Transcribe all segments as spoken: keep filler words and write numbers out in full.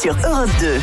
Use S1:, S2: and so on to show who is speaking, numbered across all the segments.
S1: sur Europe deux.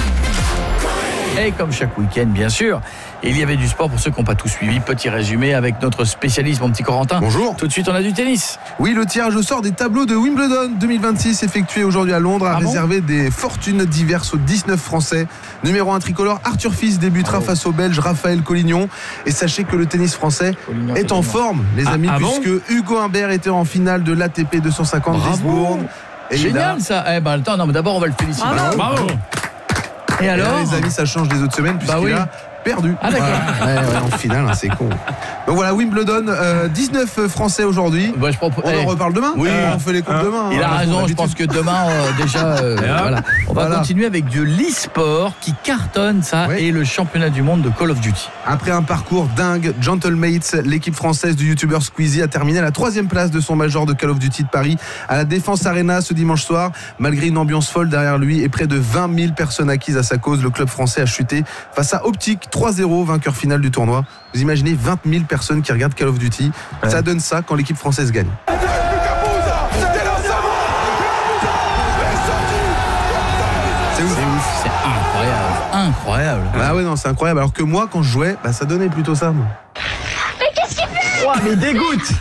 S2: Et comme chaque week-end, bien sûr, il y avait du sport pour ceux qui n'ont pas tout suivi. Petit résumé avec notre spécialiste, mon petit Corentin.
S3: Bonjour.
S2: Tout de suite, on a du tennis.
S3: Oui, le tirage au sort des tableaux de Wimbledon deux mille vingt-six effectué aujourd'hui à Londres a
S2: Ah bon
S3: réservé des fortunes diverses aux dix-neuf Français. Numéro un tricolore, Arthur Fils débutera
S2: Bravo.
S3: face au Belge Raphaël Collignon. Et sachez que le tennis français
S2: Collignon,
S3: est en
S2: Collignon.
S3: forme, les
S2: Ah,
S3: amis,
S2: ah bon
S3: puisque Hugo Humbert était en finale de l'A T P deux cent cinquante
S2: Bravo.
S3: d'Eastbourne. Et il a-
S2: Génial ça. Eh ben attends, non, mais d'abord on va le féliciter.
S4: Bravo.
S2: Bravo. Et
S3: Et là,
S2: alors
S3: les amis, ça change des autres semaines puisqu'il
S2: Bah oui.
S3: a perdu.
S2: Ah, d'accord.
S3: Voilà. Ouais, ouais, en finale, hein, c'est con. Donc voilà, Wimbledon, euh, dix-neuf Français aujourd'hui.
S2: Bah, je propose-
S3: On
S2: eh,
S3: en reparle demain.
S2: Oui.
S3: Euh, on fait les coupes
S4: Hein.
S3: demain.
S2: Il a
S3: hein,
S2: raison,
S3: on
S2: je pense que demain, euh, déjà, euh, voilà. On va
S3: Voilà.
S2: continuer avec de l'e-sport qui cartonne, ça,
S3: Oui.
S2: et le championnat du monde de Call of Duty.
S3: Après un parcours dingue, Gentlemates, l'équipe française du youtubeur Squeezie a terminé à la troisième place de son major de Call of Duty de Paris à la Défense Arena ce dimanche soir. Malgré une ambiance folle derrière lui et près de vingt mille personnes acquises à sa cause, le club français a chuté face à Optic trois zéro, vainqueur final du tournoi. Vous imaginez vingt mille personnes qui regardent Call of Duty.
S2: Ouais.
S3: Ça donne ça quand l'équipe française gagne. C'est ouf.
S2: C'est ouf, c'est incroyable, incroyable.
S3: Bah ouais, non, c'est incroyable. Alors que moi, quand je jouais, bah, ça donnait plutôt ça. moi.
S2: Oh, mais dégoûte.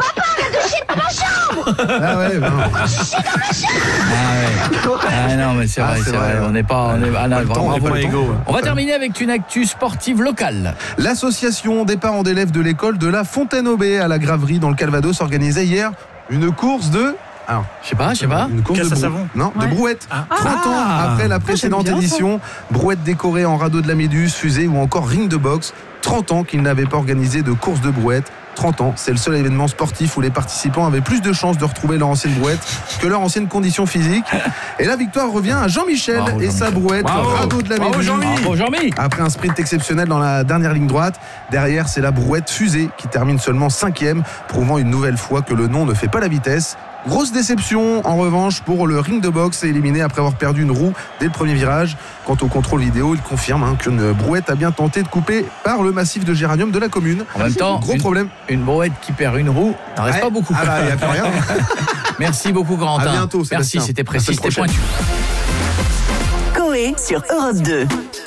S3: Ah ouais, bah non.
S2: Ah ouais. Ah non, mais c'est
S3: Ah,
S2: vrai,
S3: c'est
S2: c'est
S3: vrai,
S2: vrai.
S3: ouais.
S2: On n'est pas, on est, ah, non,
S3: Pas le temps,
S2: bravo,
S3: on est pas
S2: bravo.
S3: égaux.
S2: On va terminer avec une actu sportive locale.
S3: L'association des parents d'élèves de l'école de la Fontaine-Aubé à la Graverie dans le Calvados organisait hier une course de... Alors,
S2: Je sais pas, je sais pas.
S3: une course
S4: Casse
S3: de,
S4: à
S3: brou-
S4: savon.
S3: non, de
S4: Ouais.
S3: brouette.
S4: Ah.
S3: trente ans
S2: Ah.
S3: après la précédente
S1: j'aime bien ça.
S3: édition, brouette décorée en radeau de la Méduse, fusée ou encore ring de boxe. trente ans qu'ils n'avaient pas organisé de course de brouette. trente ans, c'est le seul événement sportif où les participants avaient plus de chances de retrouver leur ancienne brouette que leur ancienne condition physique. Et la victoire revient à Jean-Michel
S2: Bravo,
S3: et sa
S2: Jean-Michel.
S3: brouette,
S2: Bravo.
S3: radeau de la
S2: Bravo,
S3: Méduse.
S2: Jean-Mi. Bravo, Jean-Mi.
S3: Après un sprint exceptionnel dans la dernière ligne droite, derrière c'est la brouette fusée qui termine seulement cinquième, prouvant une nouvelle fois que le nom ne fait pas la vitesse. Grosse déception en revanche pour le ring de boxe, éliminé après avoir perdu une roue dès le premier virage. Quant au contrôle vidéo, il confirme hein, qu'une brouette a bien tenté de couper par le massif de géranium de la commune.
S2: En même temps,
S3: Gros
S2: une,
S3: problème.
S2: une brouette qui perd une roue, il n'en reste
S3: Ouais.
S2: pas beaucoup.
S3: Ah bah, il n'y a plus rien.
S2: Merci beaucoup, Corentin.
S3: À bientôt,
S2: Merci,
S3: Sébastien.
S2: c'était
S3: À la
S2: précis,
S3: semaine
S2: c'était
S3: prochaine.
S2: pointu.
S1: Coé sur Europe deux.